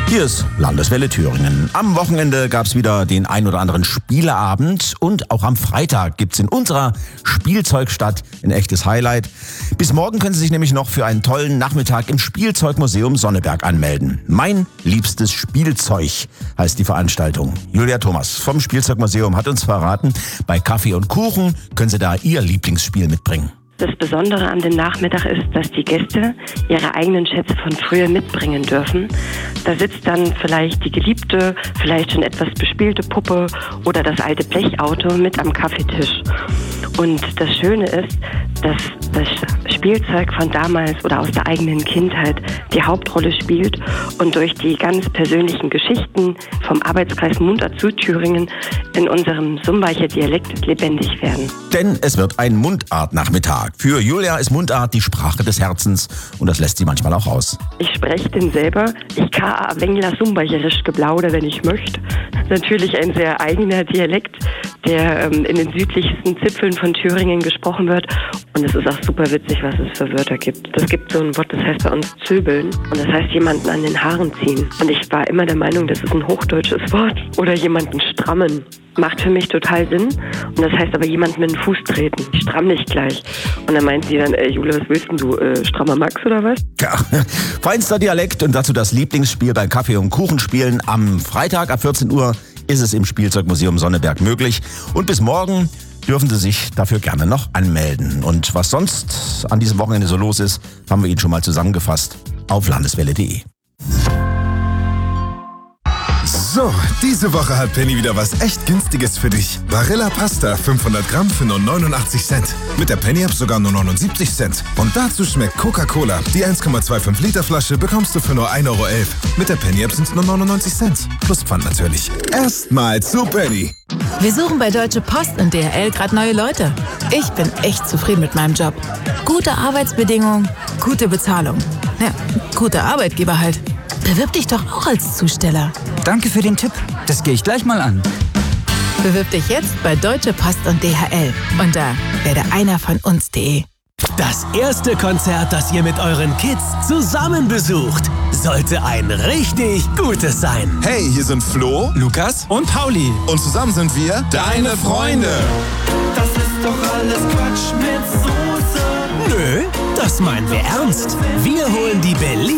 Hier ist Landeswelle Thüringen. Am Wochenende gab es wieder den ein oder anderen Spieleabend und auch am Freitag gibt's in unserer Spielzeugstadt ein echtes Highlight. Bis morgen können Sie sich nämlich noch für einen tollen Nachmittag im Spielzeugmuseum Sonneberg anmelden. Mein liebstes Spielzeug heißt die Veranstaltung. Julia Thomas vom Spielzeugmuseum hat uns verraten, bei Kaffee und Kuchen können Sie da Ihr Lieblingsspiel mitbringen. Das Besondere an dem Nachmittag ist, dass die Gäste ihre eigenen Schätze von früher mitbringen dürfen. Da sitzt dann vielleicht die geliebte, vielleicht schon etwas bespielte Puppe oder das alte Blechauto mit am Kaffeetisch. Und das Schöne ist, dass das Spielzeug von damals oder aus der eigenen Kindheit die Hauptrolle spielt und durch die ganz persönlichen Geschichten vom Arbeitskreis Mundart Südthüringen in unserem Sumbacher Dialekt lebendig werden. Denn es wird ein Mundart-Nachmittag. Für Julia ist Mundart die Sprache des Herzens und das lässt sie manchmal auch raus. Ich spreche den selber. Ich kann ein wenig Sumbacherisch geplaudern, wenn ich möchte. Natürlich ein sehr eigener Dialekt, der in den südlichsten Zipfeln von Thüringen gesprochen wird. Und es ist auch super witzig, was es für Wörter gibt. Es gibt so ein Wort, das heißt bei uns zöbeln. Und das heißt jemanden an den Haaren ziehen. Und ich war immer der Meinung, das ist ein hochdeutsches Wort. Oder jemanden strammen. Macht für mich total Sinn. Und das heißt aber jemanden mit dem Fuß treten. Ich stramm dich gleich. Und dann meint sie dann, Jule, was willst denn du? Strammer Max oder was? Ja, feinster Dialekt und dazu das Lieblingsspiel beim Kaffee- und Kuchenspielen. Am Freitag ab 14 Uhr ist es im Spielzeugmuseum Sonneberg möglich. Und bis morgen dürfen Sie sich dafür gerne noch anmelden. Und was sonst an diesem Wochenende so los ist, haben wir Ihnen schon mal zusammengefasst auf landeswelle.de. So, diese Woche hat Penny wieder was echt Günstiges für dich. Barilla Pasta 500 Gramm für nur 89 Cent. Mit der Penny-App sogar nur 79 Cent. Und dazu schmeckt Coca-Cola. Die 1,25 Liter Flasche bekommst du für nur 1,11 Euro. Mit der Penny-App sind es nur 99 Cent. Plus Pfand natürlich. Erstmal zu Penny. Wir suchen bei Deutsche Post und DHL gerade neue Leute. Ich bin echt zufrieden mit meinem Job. Gute Arbeitsbedingungen, gute Bezahlung. Ja, guter Arbeitgeber halt. Bewirb dich doch auch als Zusteller. Danke für den Tipp. Das gehe ich gleich mal an. Bewirb dich jetzt bei Deutsche Post und DHL unter werdeeinervonUns.de. Das erste Konzert, das ihr mit euren Kids zusammen besucht, sollte ein richtig gutes sein. Hey, hier sind Flo, Lukas und Pauli. und zusammen sind wir deine Freunde. Das ist doch alles Quatsch mit Soße. Nö, das meinen wir ernst. Wir holen die